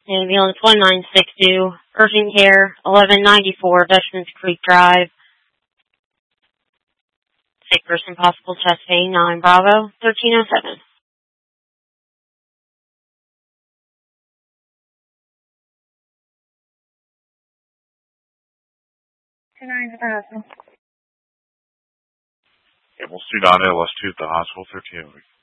Ambulance 1962, urgent care, 1194 Veterans Creek Drive. Sick person, possible chest pain, 9 Bravo, 1307. We'll see Donna LS2 at the hospital, 1308.